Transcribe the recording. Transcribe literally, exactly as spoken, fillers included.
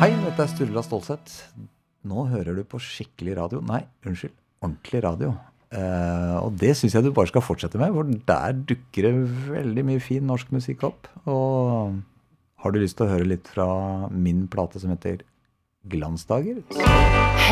Hei, dette er Sturla Stålsett. Nå hører du på skikkelig radio. Nei, unnskyld, ordentlig radio. Eh, og det synes jeg du bare skal fortsette med, for der dukker det veldig mye fin norsk musikk opp. Og har du lyst til å høre litt fra min plate som heter Glansdager?